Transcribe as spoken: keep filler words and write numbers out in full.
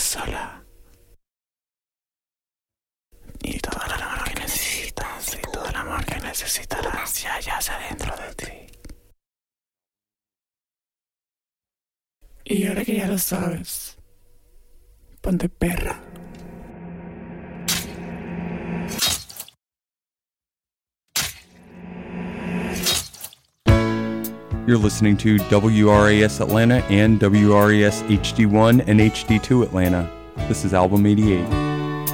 sola. Y todo el amor que necesitas, y todo el amor que necesitarás ya yace dentro de ti. Y ahora que ya lo sabes, ponte perra. You're listening to W R A S Atlanta and W R A S H D one and H D two Atlanta. This is Album eighty-eight.